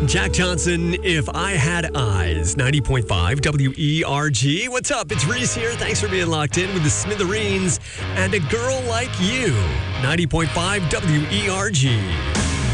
Jack Johnson, If I Had Eyes, 90.5 WERG. What's up? It's Reese here. Thanks for being locked in with the Smithereens and A Girl Like You, 90.5 WERG.